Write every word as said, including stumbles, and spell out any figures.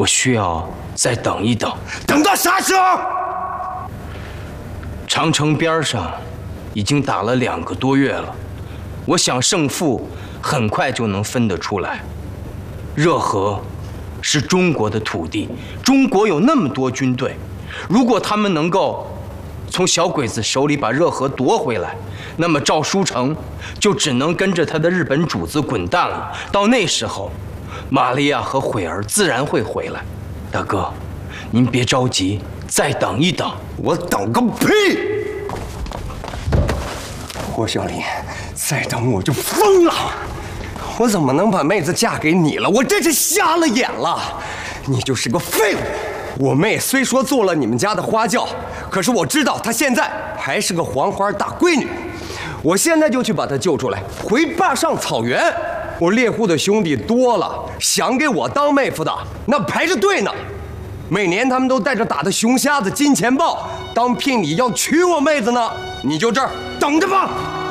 我需要再等一等。 等到啥时候？ 长城边上已经打了两个多月了，我想胜负很快就能分得出来。热河是中国的土地，中国有那么多军队，如果他们能够从小鬼子手里把热河夺回来，那么赵书成就只能跟着他的日本主子滚蛋了。到那时候，玛利亚和悔儿自然会回来。大哥，您别着急，再等一等。 我等个屁！霍小林，再等我就疯了！我怎么能把妹子嫁给你了？我真是瞎了眼了！你就是个废物！我妹虽说做了你们家的花轿，可是我知道她现在还是个黄花大闺女。我现在就去把她救出来，回坝上草原。我猎户的兄弟多了，想给我当妹夫的那排着队呢。每年他们都带着打的熊瞎子、金钱豹当聘礼要娶我妹子呢。你就这儿等着吧。